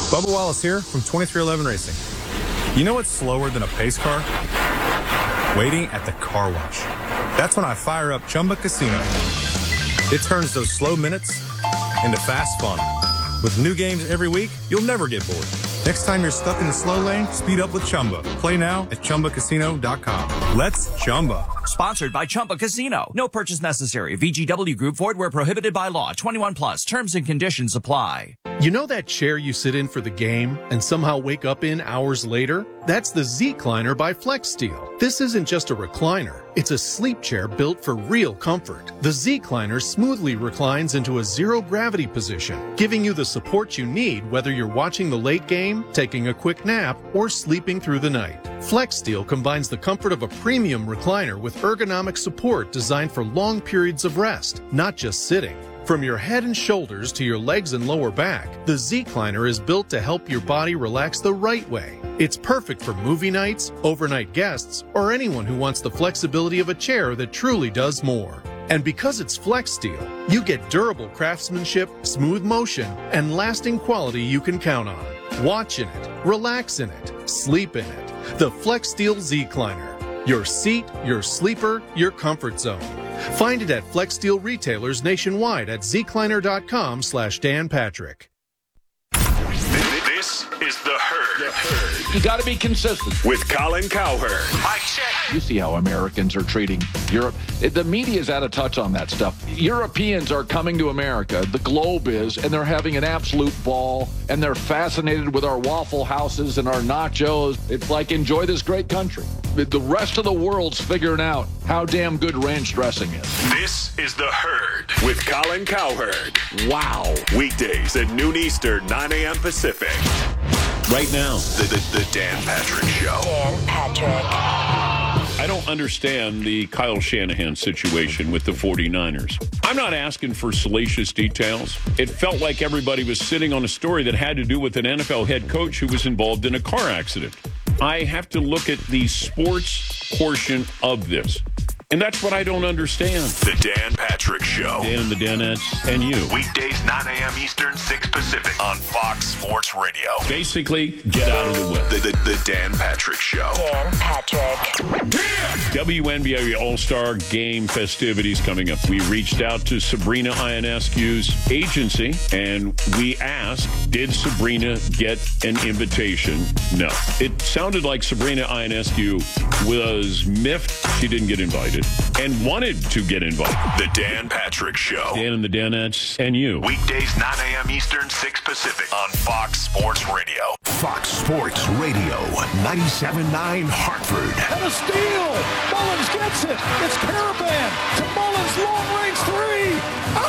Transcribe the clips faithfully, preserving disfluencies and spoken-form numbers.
Bubba Wallace here from twenty-three eleven Racing. You know what's slower than a pace car? Waiting at the car wash. That's when I fire up Chumba Casino. It turns those slow minutes into fast fun. With new games every week, you'll never get bored. Next time you're stuck in the slow lane, speed up with Chumba. Play now at Chumba Casino dot com. Let's Chumba. Sponsored by Chumba Casino. No purchase necessary. V G W Group. Void where prohibited by law. twenty-one plus. Terms and conditions apply. You know that chair you sit in for the game and somehow wake up in hours later? That's the Z-Cliner by FlexSteel. This isn't just a recliner. It's a sleep chair built for real comfort. The Z-Cliner smoothly reclines into a zero-gravity position, giving you the support you need whether you're watching the late game, taking a quick nap, or sleeping through the night. FlexSteel combines the comfort of a premium recliner with ergonomic support designed for long periods of rest, not just sitting. From your head and shoulders to your legs and lower back, the Z-Cliner is built to help your body relax the right way. It's perfect for movie nights, overnight guests, or anyone who wants the flexibility of a chair that truly does more. And because it's FlexSteel, you get durable craftsmanship, smooth motion, and lasting quality you can count on. Watch in it, relax in it, sleep in it. The FlexSteel Z-Cliner. Your seat, your sleeper, your comfort zone. Find it at FlexSteel retailers nationwide at zcliner.com slash Dan Patrick. This is The Herd. The Herd. You got to be consistent. With Colin Cowherd. Mike check. You see how Americans are treating Europe. The media is out of touch on that stuff. Europeans are coming to America, the globe is, and they're having an absolute ball, and they're fascinated with our Waffle Houses and our nachos. It's like, enjoy this great country. The rest of the world's figuring out how damn good ranch dressing is. This is The Herd with Colin Cowherd. Wow. Weekdays at noon Eastern, nine a.m. Pacific. Right now, the, the, the Dan Patrick Show. Dan Patrick. I don't understand the Kyle Shanahan situation with the forty-niners. I'm not asking for salacious details. It felt like everybody was sitting on a story that had to do with an N F L head coach who was involved in a car accident. I have to look at the sports portion of this. And that's what I don't understand. The Dan Patrick Show. Dan and the Danettes and you. Weekdays, nine a.m. Eastern, six Pacific on Fox Sports Radio. Basically, get out of the way. The, the, the Dan Patrick Show. Dan Patrick. W N B A All-Star Game festivities coming up. We reached out to Sabrina Ionescu's agency, and we asked, did Sabrina get an invitation? No. It sounded like Sabrina Ionescu was miffed she didn't get invited and wanted to get invited. The Dan Patrick Show. Dan and the Danettes and you. Weekdays, nine a.m. Eastern, six Pacific on Fox Sports Radio. Fox Sports Radio, ninety-seven point nine Hartford. And a steal. Mullins gets it. It's Caravan to Mullins, long range three.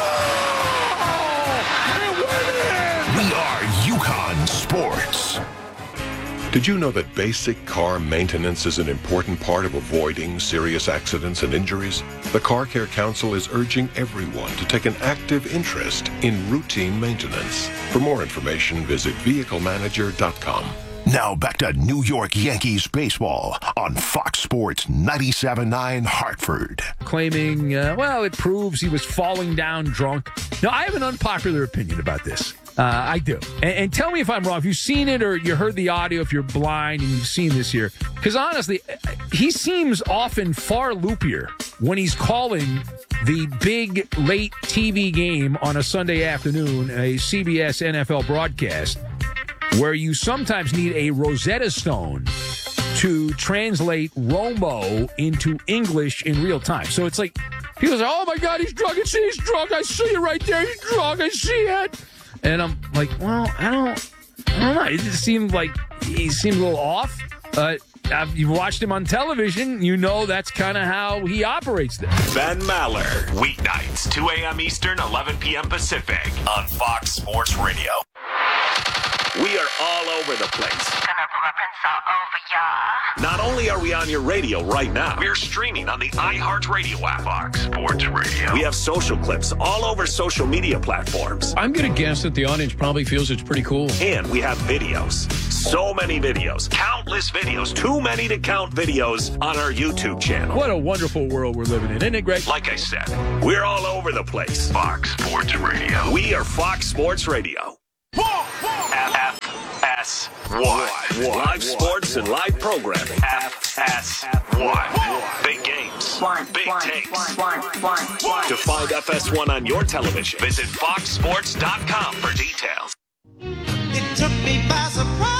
Oh! They win it! We are UConn Sports. Did you know that basic car maintenance is an important part of avoiding serious accidents and injuries? The Car Care Council is urging everyone to take an active interest in routine maintenance. For more information, visit vehicle manager dot com. Now back to New York Yankees baseball on Fox Sports ninety-seven point nine Hartford. Claiming, uh, well, it proves he was falling down drunk. Now, I have an unpopular opinion about this. Uh, I do. And, and tell me if I'm wrong. If you've seen it or you heard the audio, if you're blind and you've seen this here. Because honestly, he seems often far loopier when he's calling the big late T V game on a Sunday afternoon, a C B S N F L broadcast, where you sometimes need a Rosetta Stone to translate Romo into English in real time. So it's like, people say, oh my God, he's drunk. He's, he's drunk. I see it right there. He's drunk. I see it. And I'm like, well, I don't, I don't know. It just seemed like he seemed a little off. Uh, you've watched him on television. You know that's kind of how he operates there. Ben Maller, weeknights, two a.m. Eastern, eleven p.m. Pacific on Fox Sports Radio. We are all over the place. All over ya. Not only are we on your radio right now, we're streaming on the iHeartRadio app. Fox Sports Radio. We have social clips all over social media platforms. I'm going to guess that the audience probably feels it's pretty cool. And we have videos. So many videos. Countless videos. Too many to count videos on our YouTube channel. What a wonderful world we're living in, isn't it, Greg? Like I said, we're all over the place. Fox Sports Radio. We are Fox Sports Radio. Whoa, whoa. F- F- S one. Live sports and live programming. F S one. Big games. Big takes. To find F S one on your television, visit fox sports dot com for details. It took me by surprise.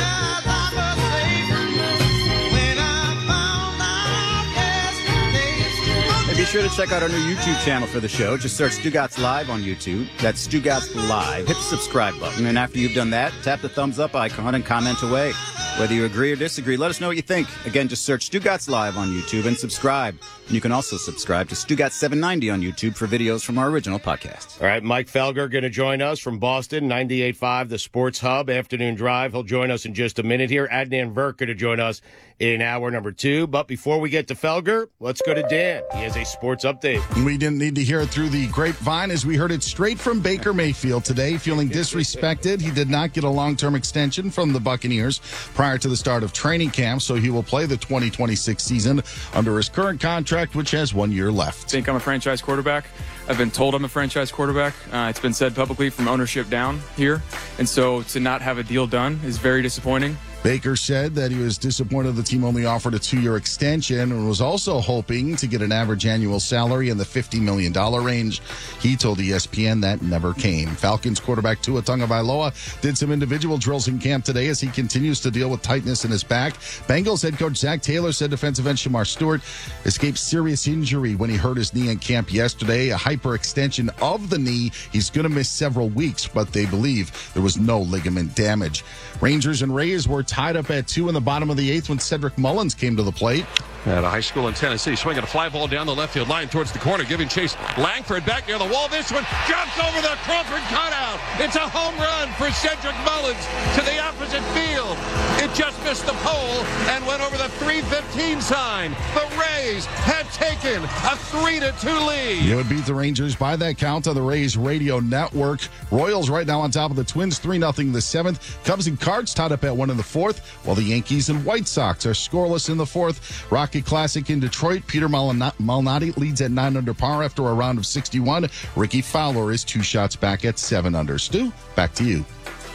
Be sure to check out our new YouTube channel for the show. Just search Stugotz Live on YouTube. That's Stugotz Live. Hit the subscribe button. And after you've done that, tap the thumbs up icon and comment away. Whether you agree or disagree, let us know what you think. Again, just search Stugotz Live on YouTube and subscribe. And you can also subscribe to Stugotz seven ninety on YouTube for videos from our original podcast. All right, Mike Felger going to join us from Boston, ninety-eight point five, the Sports Hub, Afternoon Drive. He'll join us in just a minute here. Adnan Virk going to join us in hour number two. But before we get to Felger, let's go to Dan. He has a sports update. We didn't need to hear it through the grapevine as we heard it straight from Baker Mayfield today, feeling disrespected. He did not get a long-term extension from the Buccaneers prior to the start of training camp, so he will play the twenty twenty-six season under his current contract, which has one year left. I think I'm a franchise quarterback. I've been told I'm a franchise quarterback. Uh, it's been said publicly from ownership down here, and so to not have a deal done is very disappointing. Baker said that he was disappointed the team only offered a two-year extension and was also hoping to get an average annual salary in the fifty million dollars range. He told E S P N that never came. Falcons quarterback Tua Tagovailoa did some individual drills in camp today as he continues to deal with tightness in his back. Bengals head coach Zach Taylor said defensive end Shamar Stewart escaped serious injury when he hurt his knee in camp yesterday, a hyperextension of the knee. He's going to miss several weeks, but they believe there was no ligament damage. Rangers and Rays were tied up at two in the bottom of the eighth when Cedric Mullins came to the plate. At a high school in Tennessee, swinging a fly ball down the left field line towards the corner, giving chase. Langford back near the wall. This one jumps over the Crawford cutout. It's a home run for Cedric Mullins to the opposite field. It just missed the pole and went over the three fifteen sign. The Rays had taken a three to two lead. It would beat the Rangers by that count on the Rays radio network. Royals right now on top of the Twins, three nothing the seventh. Cubs and Cards tied up at one in the fourth, while the Yankees and White Sox are scoreless in the fourth. Rocky Classic in Detroit. Peter Malnati leads at nine under par after a round of sixty-one. Ricky Fowler is two shots back at seven under. Stu, back to you.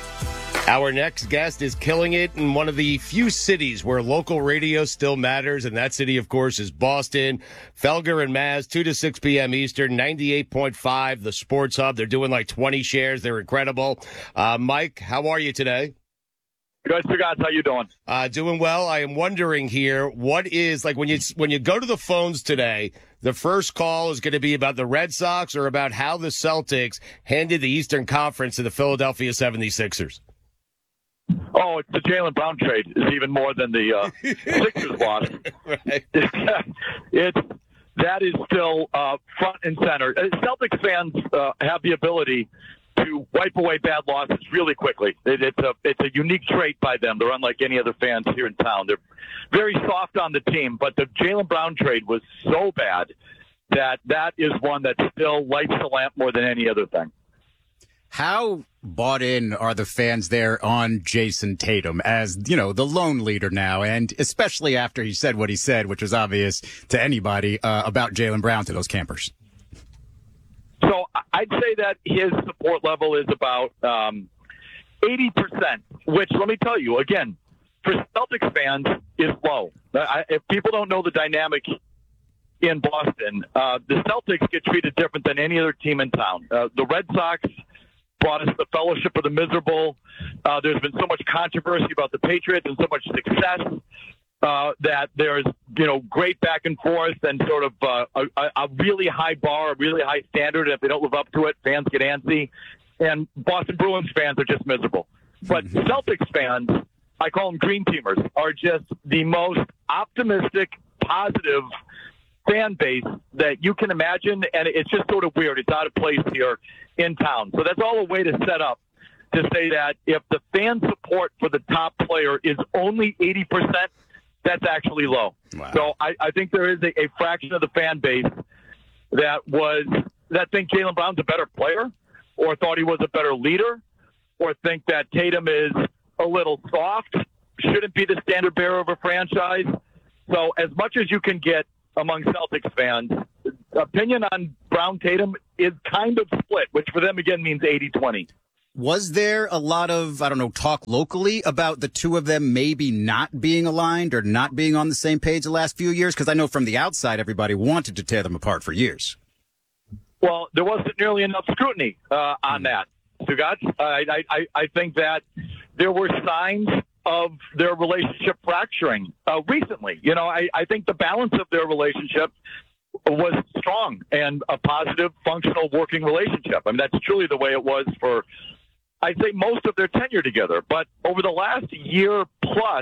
Our next guest is killing it in one of the few cities where local radio still matters, and that city, of course, is Boston. Felger and Maz, two to six p.m. Eastern, ninety-eight point five, the Sports Hub. They're doing like twenty shares. They're incredible. Uh, Mike, how are you today? Good, guys. How you doing? Uh, doing well. I am wondering here, what is, like, when you when you go to the phones today, the first call is going to be about the Red Sox or about how the Celtics handed the Eastern Conference to the Philadelphia seventy-sixers? Oh, it's the Jaylen Brown trade is even more than the uh, Sixers loss. Right. It's that is still uh, front and center. Celtics fans uh, have the ability to wipe away bad losses really quickly. It, it's a it's a unique trait by them. They're unlike any other fans here in town. They're very soft on the team, but the Jaylen Brown trade was so bad that that is one that still lights the lamp more than any other thing. How bought in are the fans there on Jason Tatum as, you know, the lone leader now, and especially after he said what he said, which was obvious to anybody uh, about Jaylen Brown to those campers? So I'd say that his support level is about um, eighty percent, which, let me tell you, again, for Celtics fans, is low. I, if people don't know the dynamic in Boston, uh, the Celtics get treated different than any other team in town. Uh, the Red Sox brought us the fellowship of the miserable. Uh, there's been so much controversy about the Patriots and so much success uh, that there's, you know, great back and forth and sort of uh, a, a really high bar, a really high standard. And if they don't live up to it, fans get antsy. And Boston Bruins fans are just miserable. But Celtics fans, I call them green teamers, are just the most optimistic, positive fan base that you can imagine, and it's just sort of weird. It's out of place here in town. So that's all a way to set up to say that if the fan support for the top player is only eighty percent, that's actually low. Wow. So I, I think there is a, a fraction of the fan base that was that think Jaylen Brown's a better player, or thought he was a better leader, or think that Tatum is a little soft, shouldn't be the standard bearer of a franchise. So as much as you can get among Celtics fans, opinion on Brown Tatum is kind of split, which for them, again, means eighty twenty. Was there a lot of, I don't know, talk locally about the two of them maybe not being aligned or not being on the same page the last few years? Because I know from the outside, everybody wanted to tear them apart for years. Well, there wasn't nearly enough scrutiny uh, on that, Stugotz. I, I, I think that there were signs of their relationship fracturing uh, recently. You know, I, I think the balance of their relationship was strong and a positive, functional, working relationship. I mean, that's truly the way it was for, I'd say, most of their tenure together. But over the last year plus,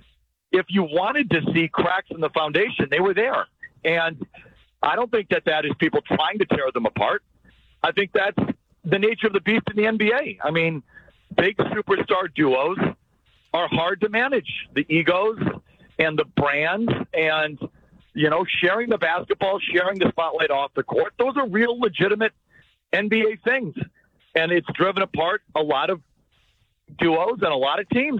if you wanted to see cracks in the foundation, they were there. And I don't think that that is people trying to tear them apart. I think that's the nature of the beast in the N B A. I mean, big superstar duos are hard to manage. The egos and the brands and, you know, sharing the basketball, sharing the spotlight off the court, those are real legitimate N B A things. And it's driven apart a lot of duos and a lot of teams.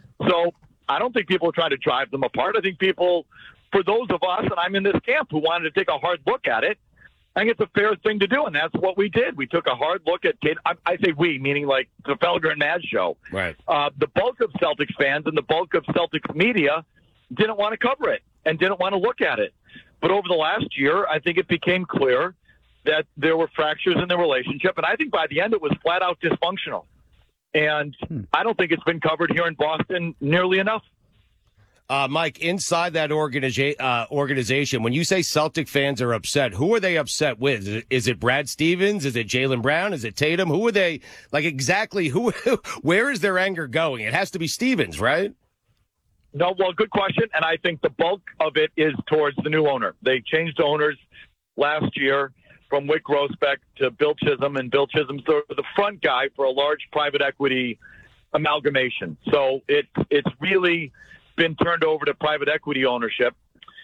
So I don't think people are trying to drive them apart. I think people, for those of us, and I'm in this camp, who wanted to take a hard look at it, I think it's a fair thing to do, and that's what we did. We took a hard look at – I, I say we, meaning like the Felger and Maz show. Right. Uh, the bulk of Celtics fans and the bulk of Celtics media didn't want to cover it and didn't want to look at it. But over the last year, I think it became clear that there were fractures in the relationship, and I think by the end it was flat-out dysfunctional. And hmm. I don't think it's been covered here in Boston nearly enough. Uh, Mike, inside that organiza- uh, organization, when you say Celtic fans are upset, who are they upset with? Is it, is it Brad Stevens? Is it Jaylen Brown? Is it Tatum? Who are they? Like, exactly who? Where is their anger going? It has to be Stevens, right? No, well, good question. And I think the bulk of it is towards the new owner. They changed owners last year from Wyc Grousbeck to Bill Chisholm, and Bill Chisholm's the, the front guy for a large private equity amalgamation. So it, it's really been turned over to private equity ownership,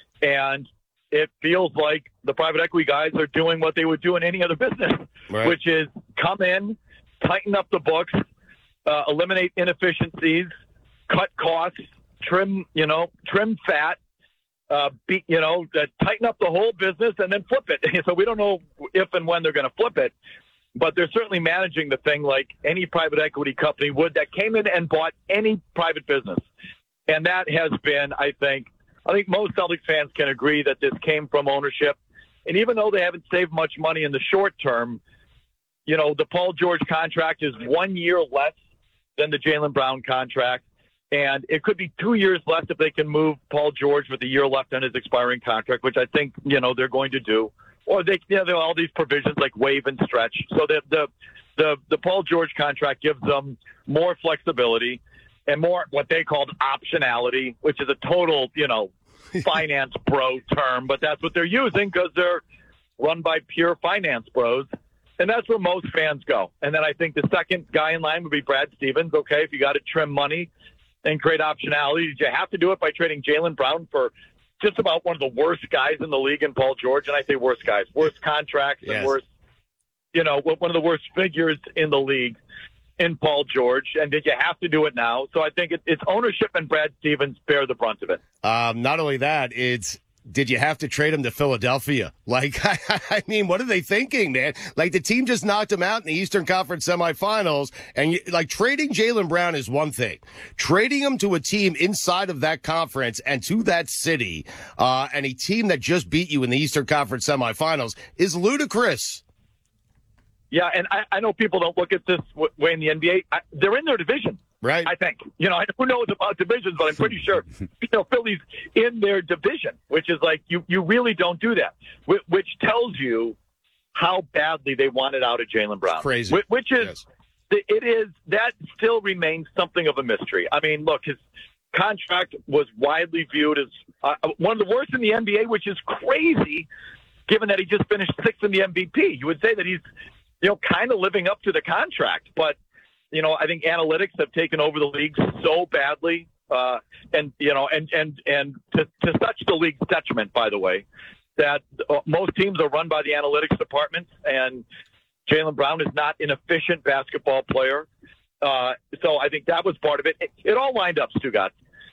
and it feels like the private equity guys are doing what they would do in any other business, right. which is come in, tighten up the books, uh, eliminate inefficiencies, cut costs, trim, you know, trim fat, uh, be, you know, uh, tighten up the whole business and then flip it. So we don't know if and when they're going to flip it, but they're certainly managing the thing like any private equity company would that came in and bought any private business. And that has been, I think, I think most Celtics fans can agree that this came from ownership. And even though they haven't saved much money in the short term, you know, the Paul George contract is one year less than the Jaylen Brown contract. And it could be two years less if they can move Paul George with a year left on his expiring contract, which I think, you know, they're going to do. Or they, you know, there are all these provisions like waive and stretch. So the, the, the, the Paul George contract gives them more flexibility and more what they called optionality, which is a total, you know, finance bro term, but that's what they're using because they're run by pure finance bros. And that's where most fans go. And then I think the second guy in line would be Brad Stevens. Okay, if you got to trim money and create optionality, did you have to do it by trading Jaylen Brown for just about one of the worst guys in the league in Paul George? And I say worst guys, worst contracts yes. and worst, you know, one of the worst figures in the league in Paul George. And did you have to do it now? So I think it, it's ownership and Brad Stevens bear the brunt of it. Um, not only that, it's did you have to trade him to Philadelphia? Like, I, I mean, what are they thinking, man? Like, the team just knocked him out in the Eastern Conference semifinals, and, you, like, trading Jaylen Brown is one thing. Trading him to a team inside of that conference and to that city, uh, and a team that just beat you in the Eastern Conference semifinals is ludicrous. Yeah, and I, I know people don't look at this way in the N B A. I, they're in their division. Right. I think. You know, who knows about divisions, but I'm pretty sure, you know, Philly's in their division, which is like, you, you really don't do that, which tells you how badly they wanted out of Jaylen Brown. Crazy. Which is, yes. it is, that still remains something of a mystery. I mean, look, his contract was widely viewed as uh, one of the worst in the N B A, which is crazy, given that he just finished sixth in the M V P. You would say that he's, you know, kind of living up to the contract, but you know, I think analytics have taken over the league so badly, uh, and you know, and and and to, to such the league's detriment, by the way, that most teams are run by the analytics departments, and Jaylen Brown is not an efficient basketball player. Uh, so I think that was part of it. It, it all lined up, Stugotz.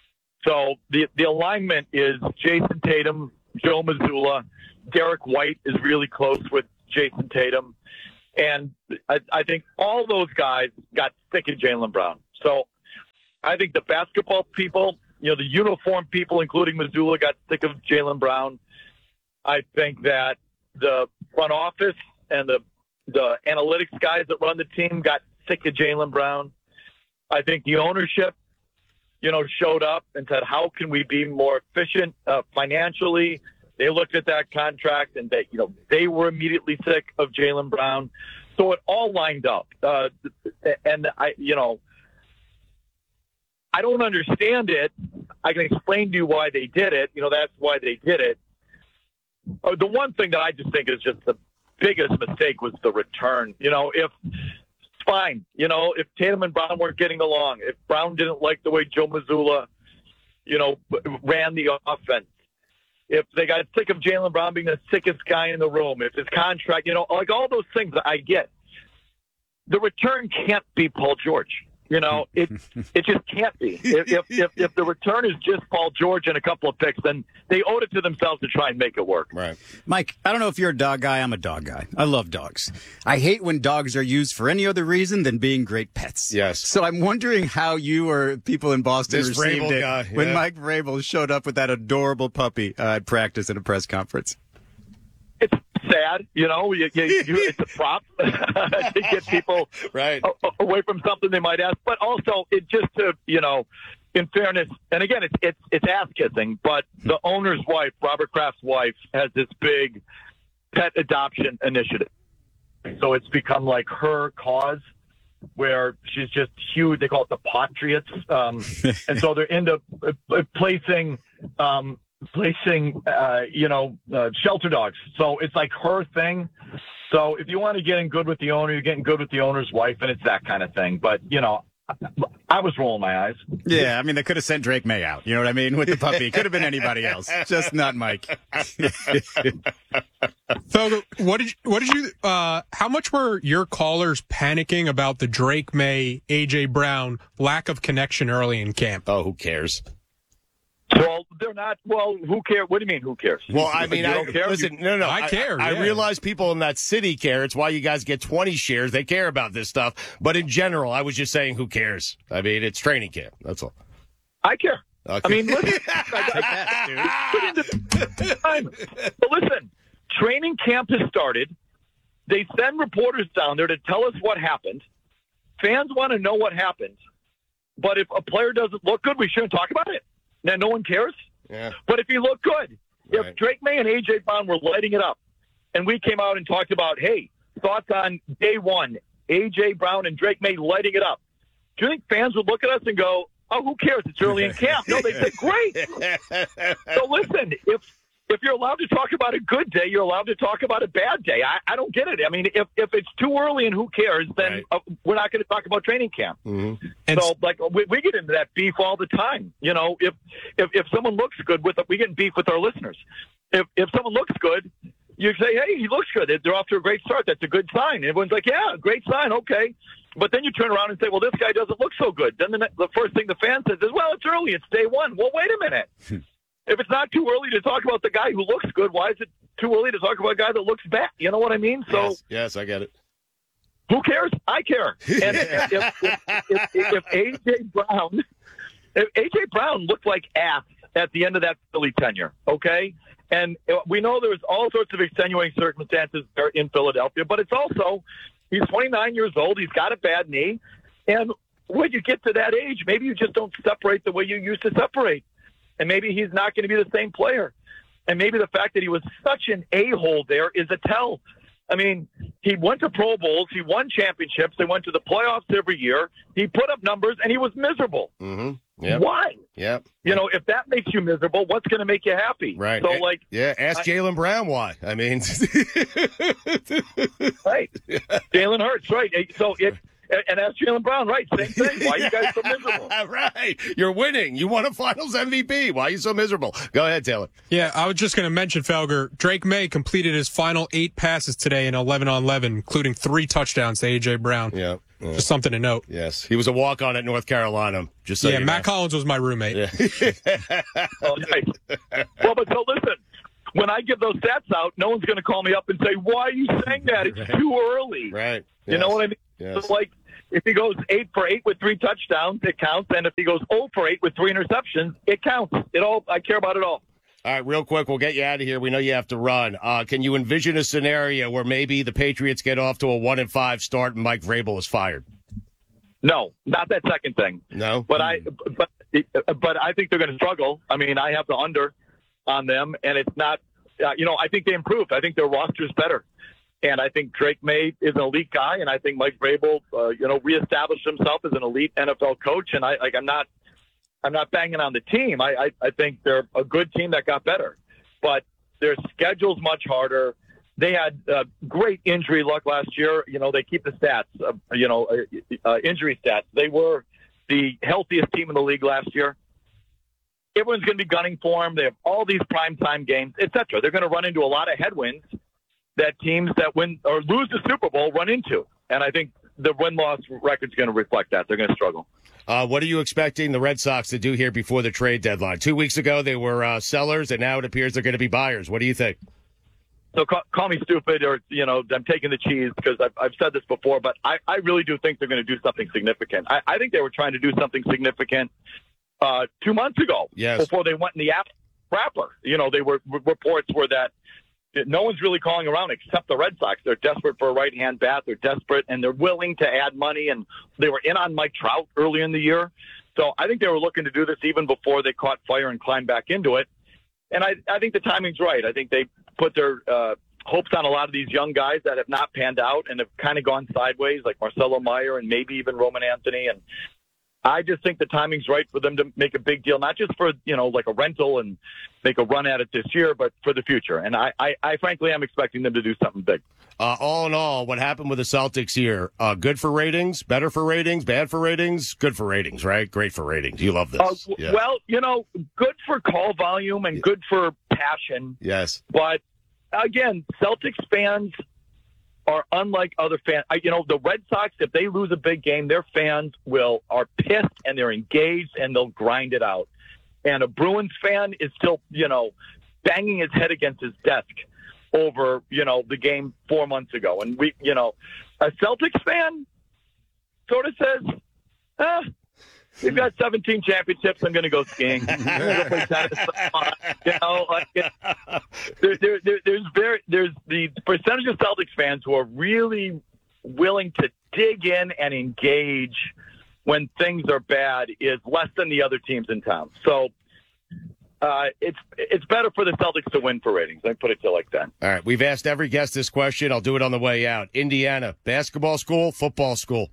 So the the alignment is Jason Tatum, Joe Mazzulla, Derek White is really close with Jason Tatum. And I, I think all those guys got sick of Jaylen Brown. So I think the basketball people, you know, the uniform people, including Missoula, got sick of Jaylen Brown. I think that the front office and the the analytics guys that run the team got sick of Jaylen Brown. I think the ownership, you know, showed up and said, how can we be more efficient uh, financially? They looked at that contract and they, you know, they were immediately sick of Jaylen Brown. So it all lined up. Uh, and I, you know, I don't understand it. I can explain to you why they did it. You know, that's why they did it. Uh, the one thing that I just think is just the biggest mistake was the return. You know, if fine, you know, if Tatum and Brown weren't getting along, if Brown didn't like the way Joe Mazzulla, you know, ran the offense, if they got sick of Jaylen Brown being the sickest guy in the room, if his contract, you know, like all those things I get, the return can't be Paul George. You know, it it just can't be. If, if if if the return is just Paul George and a couple of picks, then they owed it to themselves to try and make it work. Right. Mike, I don't know if you're a dog guy. I'm a dog guy. I love dogs. I hate when dogs are used for any other reason than being great pets. Yes. So I'm wondering how you or people in Boston This received Vrabel it guy, when yeah. Mike Vrabel showed up with that adorable puppy uh, at practice at a press conference. It's sad, you know. You, you, you, it's a prop to get people right a, away from something they might ask, but also it just to, you know, in fairness, and again, it's it's it's ass kissing. But the owner's wife, Robert Kraft's wife, has this big pet adoption initiative, so it's become like her cause, where she's just huge. They call it the Patriots, um, and so they're into uh, placing. Um, placing, uh, you know, uh, shelter dogs. So it's like her thing. So if you want to get in good with the owner, you're getting good with the owner's wife, and it's that kind of thing. But, you know, I was rolling my eyes. Yeah, I mean, they could have sent Drake May out. You know what I mean? With the puppy. Could have been anybody else. Just not Mike. Felger, what did you, what did you, uh, how much were your callers panicking about the Drake May, A J Brown lack of connection early in camp? Oh, who cares? Well, they're not. Well, who cares? What do you mean, who cares? Well, I mean, you I don't care? listen. No, no, I care, I, yeah. I realize people in that city care. It's why you guys get twenty shares. They care about this stuff. But in general, I was just saying, who cares? I mean, it's training camp. That's all. I care. Okay. I mean, listen. I, I, but listen, training camp has started. They send reporters down there to tell us what happened. Fans want to know what happened. But if a player doesn't look good, we shouldn't talk about it. Now, no one cares. Yeah. But if he looked good, right. if Drake May and A J Brown were lighting it up, and we came out and talked about, hey, thoughts on day one, A J Brown and Drake May lighting it up, do you think fans would look at us and go, oh, who cares? It's early in camp. No, they say, great. So listen, if if you're allowed to talk about a good day, you're allowed to talk about a bad day. I, I don't get it. I mean, if, if it's too early and who cares, then Right. uh, we're not going to talk about training camp. Mm-hmm. And So, like, we, we get into that beef all the time. You know, if if, if someone looks good, with we get in beef with our listeners. If if someone looks good, you say, hey, he looks good. They're off to a great start. That's a good sign. Everyone's like, yeah, great sign. Okay. But then you turn around and say, well, this guy doesn't look so good. Then the, ne- the first thing the fan says is, well, it's early. It's day one. Well, wait a minute. If it's not too early to talk about the guy who looks good, why is it too early to talk about a guy that looks bad? You know what I mean? So yes, yes, I get it. who cares? I care. And if, if, if, if, if A J Brown, if A J Brown looked like ass at the end of that Philly tenure, okay? And we know there's all sorts of extenuating circumstances there in Philadelphia, but it's also he's twenty-nine years old. He's got a bad knee, and when you get to that age, maybe you just don't separate the way you used to separate. And maybe he's not going to be the same player. And maybe the fact that he was such an a-hole there is a tell. I mean, he went to Pro Bowls. He won championships. They went to the playoffs every year. He put up numbers, and he was miserable. Mm-hmm. Yep. Why? Yep. You know, if that makes you miserable, what's going to make you happy? Right. So, like, yeah, ask I- Jaylen Brown why. I mean, right. Jalen Hurts, right. So it, and ask Jaylen Brown, right, same thing. Why are you guys so miserable? right. You're winning. You won a Finals M V P. Why are you so miserable? Go ahead, Taylor. Yeah, I was just going to mention, Felger, Drake May completed his final eight passes today in eleven on eleven, including three touchdowns to A J Brown. Yeah. yeah. Just something to note. Yes. He was a walk-on at North Carolina. Just so yeah, you Matt know. Collins was my roommate. Yeah. Oh, nice. Well, but so listen, when I give those stats out, no one's going to call me up and say, "Why are you saying that? It's too early." Right. You Yes. know what I mean? Yes. So, like, if he goes eight for eight with three touchdowns, it counts. And if he goes zero for eight with three interceptions, it counts. It all. I care about it all. All right, real quick, we'll get you out of here. We know you have to run. Uh, can you envision a scenario where maybe the Patriots get off to a one and five start and Mike Vrabel is fired? No, not that second thing. No, but I, but, but I think they're going to struggle. I mean, I have the under on them, and it's not. Uh, you know, I think they improved. I think their roster's better, and I think Drake May is an elite guy, and I think Mike Vrabel, uh, you know, reestablished himself as an elite N F L coach. And I like, I'm not. I'm not banging on the team. I, I, I think they're a good team that got better, but their schedule's much harder. They had uh, great injury luck last year. You know, they keep the stats, uh, you know, uh, uh, injury stats. They were the healthiest team in the league last year. Everyone's going to be gunning for them. They have all these primetime games, et cetera. They're going to run into a lot of headwinds that teams that win or lose the Super Bowl run into. And I think the win-loss record's going to reflect that. They're going to struggle. Uh, what are you expecting the Red Sox to do here before the trade deadline? Two weeks ago, they were uh, sellers, and now it appears they're going to be buyers. What do you think? So call, call me stupid, or, you know, I'm taking the cheese because I've, I've said this before, but I, I really do think they're going to do something significant. I, I think they were trying to do something significant uh, two months ago yes. before they went in the app wrapper. You know, they were reports were that no one's really calling around except the Red Sox. They're desperate for a right-hand bat. They're desperate, and they're willing to add money, and they were in on Mike Trout early in the year. So I think they were looking to do this even before they caught fire and climbed back into it. And I, I think the timing's right. I think they put their uh, hopes on a lot of these young guys that have not panned out and have kind of gone sideways, like Marcelo Meyer and maybe even Roman Anthony. And I just think the timing's right for them to make a big deal, not just for, you know, like a rental and make a run at it this year, but for the future. And I, I, I frankly am expecting them to do something big. Uh, all in all, what happened with the Celtics here? Uh, good for ratings, better for ratings, bad for ratings, good for ratings, right? Great for ratings. You love this. Uh, yeah. Well, you know, good for call volume and good for passion. Yes. But again, Celtics fans are unlike other fans. You know, the Red Sox, if they lose a big game, their fans will are pissed and they're engaged and they'll grind it out. And a Bruins fan is still, you know, banging his head against his desk over, you know, the game four months ago. And we, you know, a Celtics fan sort of says, ah, we've got seventeen championships. I'm going to go skiing. I'm going to go play tennis. You know, like, there, there, there, there's very there's the percentage of Celtics fans who are really willing to dig in and engage when things are bad is less than the other teams in town. So uh, it's it's better for the Celtics to win for ratings. I put it to like that. All right, we've asked every guest this question. I'll do it on the way out. Indiana, basketball school, football school.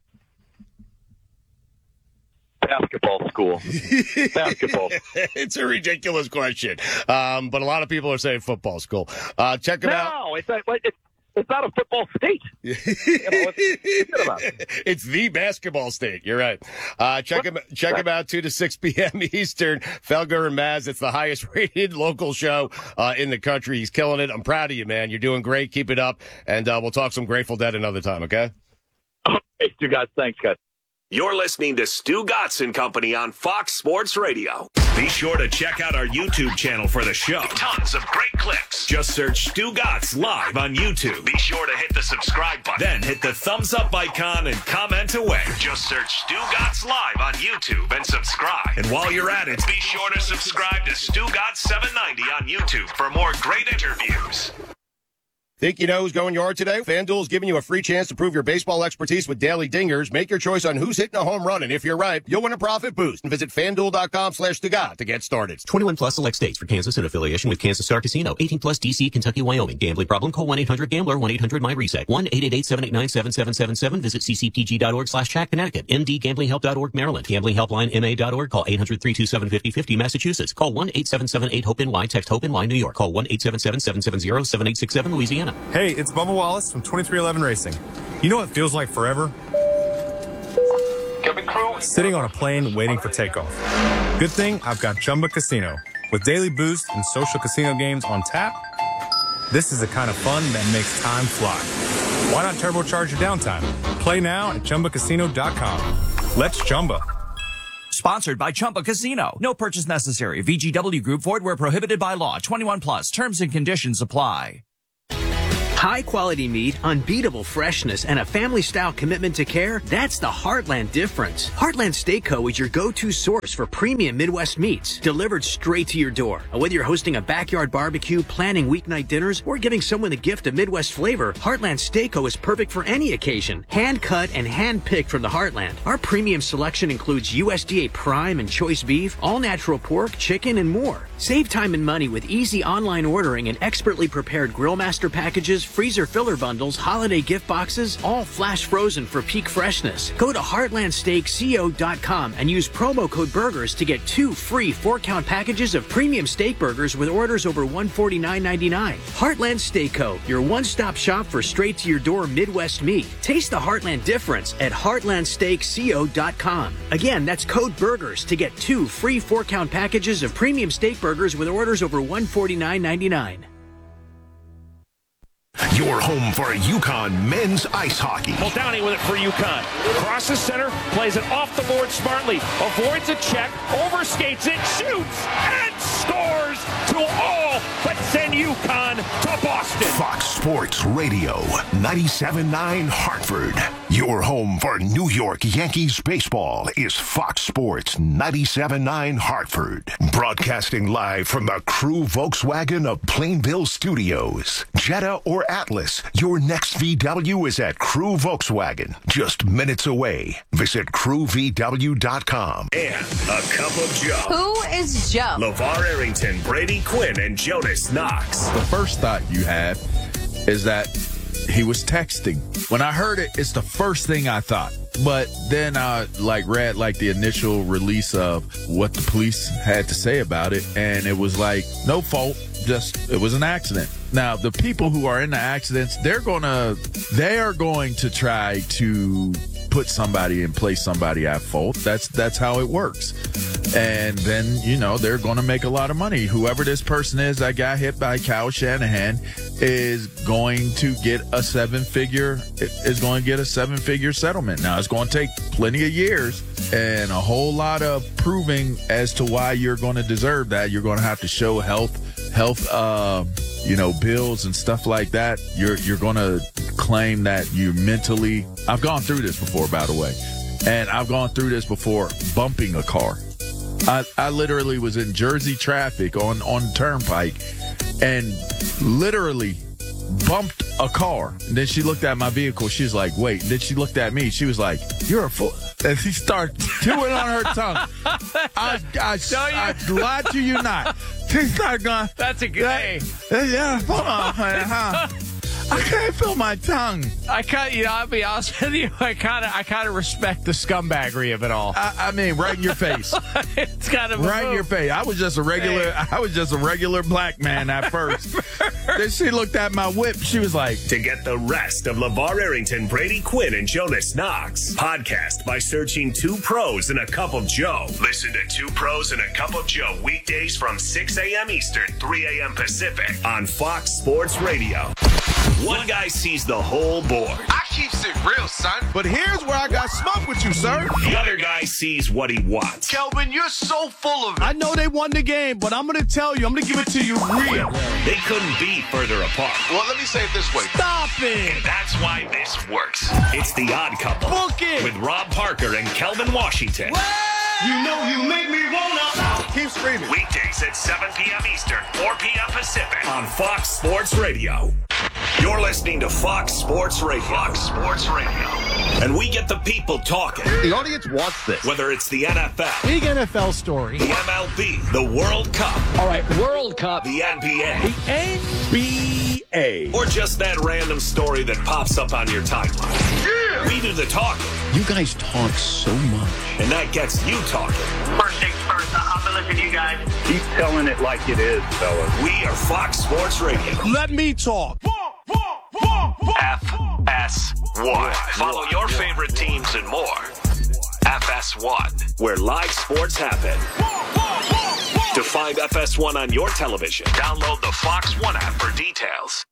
Basketball school. Basketball. It's a ridiculous question, um, but a lot of people are saying football school. Uh, check them no, out. No, it's not, it's it's not a football state. You know, what's, about it? It's the basketball state. You're right. Uh, check him check him out two to six p.m. Eastern. Felger and Maz. It's the highest rated local show uh, in the country. He's killing it. I'm proud of you, man. You're doing great. Keep it up, and uh, we'll talk some Grateful Dead another time. Okay. Okay, you guys. Thanks, guys. You're listening to Stu Gatz and Company on Fox Sports Radio. Be sure to check out our YouTube channel for the show. Tons of great clips. Just search Stu Gatz live on YouTube. Be sure to hit the subscribe button. Then hit the thumbs up icon and comment away. Just search Stu Gatz live on YouTube and subscribe. And while you're at it, be sure to subscribe to Stu Gatz seven ninety on YouTube for more great interviews. Think you know who's going yard today? FanDuel is giving you a free chance to prove your baseball expertise with daily dingers. Make your choice on who's hitting a home run, and if you're right, you'll win a profit boost. And visit FanDuel.com slash Stugat to get started. twenty-one plus select states for Kansas in affiliation with Kansas Star Casino. eighteen plus D C, Kentucky, Wyoming. Gambling problem? Call one eight hundred gambler, one eight hundred my reset. one eight eight eight, seven eight nine, seven seven seven seven. Visit ccpg.org slash chat Connecticut. M D Gambling Help dot org Maryland. Gambling Helpline M A dot org. Call eight hundred, three two seven, five oh five oh Massachusetts. Call one eight seven seven eight, hope N Y. Text HOPE-N Y New York. Call one eight seven seven, seven seven zero, seven eight six seven Louisiana. Hey, it's Bubba Wallace from twenty-three eleven Racing. You know what feels like forever? Sitting on a plane waiting for takeoff. Good thing I've got Chumba Casino. With daily boost and social casino games on tap, this is the kind of fun that makes time fly. Why not turbocharge your downtime? Play now at Chumba Casino dot com. Let's Chumba. Sponsored by Chumba Casino. No purchase necessary. V G W Group. Void where prohibited by law. twenty-one plus. Terms and conditions apply. High-quality meat, unbeatable freshness, and a family-style commitment to care, that's the Heartland difference. Heartland Steak Co. is your go-to source for premium Midwest meats, delivered straight to your door. Whether you're hosting a backyard barbecue, planning weeknight dinners, or giving someone a gift of Midwest flavor, Heartland Steak Co. is perfect for any occasion. Hand-cut and hand-picked from the Heartland. Our premium selection includes U S D A Prime and Choice Beef, all-natural pork, chicken, and more. Save time and money with easy online ordering and expertly prepared Grill Master packages, freezer filler bundles, holiday gift boxes, all flash frozen for peak freshness. Go to heartland steak co dot com and use promo code BURGERS to get two free four-count packages of premium steak burgers with orders over one hundred forty-nine ninety-nine. Heartland Steak Co., your one-stop shop for straight-to-your-door Midwest meat. Taste the Heartland difference at heartland steak co dot com. Again, that's code BURGERS to get two free four-count packages of premium steak burgers with orders over one hundred forty-nine ninety-nine. Your home for UConn men's ice hockey. Muldowney with it for UConn. Crosses center, plays it off the board smartly, avoids a check, overskates it, shoots, and scores to all but send UConn to Boston. Fox Sports Radio, ninety-seven point nine Hartford. Your home for New York Yankees baseball is Fox Sports ninety-seven point nine Hartford. Broadcasting live from the Crew Volkswagen of Plainville Studios. Jetta or Atlas, your next V W is at Crew Volkswagen. Just minutes away. Visit crew v w dot com. And a cup of Joe. Who is Joe? LeVar Arrington, Brady Quinn, and Jonas Knox. The first thought you have is that he was texting. When I heard it, it's the first thing I thought. But then I like read like the initial release of what the police had to say about it, and it was like no fault, just it was an accident. Now the people who are in the accidents, they're gonna they are going to try to put somebody and place somebody at fault. That's that's how it works. And then, you know, they're going to make a lot of money. Whoever this person is that got hit by Kyle Shanahan is going to get a seven-figure is going to get a seven-figure settlement. Now, it's going to take plenty of years and a whole lot of proving as to why you're going to deserve that. You're going to have to show health, health, uh, you know, bills and stuff like that. You're you're going to claim that you mentally. I've gone through this before, by the way, and I've gone through this before bumping a car. I, I literally was in Jersey traffic on, on Turnpike and literally bumped a car. And then she looked at my vehicle. She was like, wait. And then she looked at me. She was like, you're a fool. And she started chewing on her tongue. I, I, I, I lied to you not. She started going. That's a good day. Yeah, hold on. Huh? I can't feel my tongue. I kind, you know, I'll be honest with you. I kind of, I kind of respect the scumbaggery of it all. I, I mean, right in your face. It's kind of right in your face. I was just a regular. Hey. I was just a regular black man at first. Then she looked at my whip. She was like, to get the rest of LeVar Arrington, Brady Quinn, and Jonas Knox podcast by searching Two Pros and a Cup of Joe. Listen to Two Pros and a Cup of Joe weekdays from six a.m. Eastern, three a.m. Pacific on Fox Sports Radio. One guy sees the whole board. I keeps it real, son. But here's where I got smoke with you, sir. The other guy sees what he wants. Kelvin, you're so full of it. I know they won the game, but I'm going to tell you, I'm going to give it to you real. They couldn't be further apart. Well, let me say it this way. Stop it. And that's why this works. It's The Odd Couple. Book it. With Rob Parker and Kelvin Washington. What? You know you make me wanna. Keep screaming. Weekdays at seven p.m. Eastern, four p.m. Pacific on Fox Sports Radio. You're listening to Fox Sports Radio. Fox Sports Radio. And we get the people talking. The audience wants this. Whether it's the N F L. Big N F L story. The M L B. The World Cup. All right, World Cup. The N B A. The N B A. Or just that random story that pops up on your timeline. Yeah. We do the talking. You guys talk so much. And that gets you talking. First things first, I've been listening to you guys. Keep telling it like it is, fellas. We are Fox Sports Radio. Let me talk. F S one. Follow your favorite teams and more. F S one, where live sports happen. To find F S one on your television, download the Fox One app for details.